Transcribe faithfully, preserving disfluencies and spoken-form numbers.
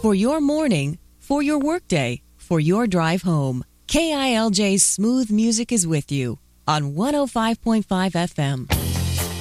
For your morning, for your workday, for your drive home, K I L J's smooth music is with you on one oh five point five F M.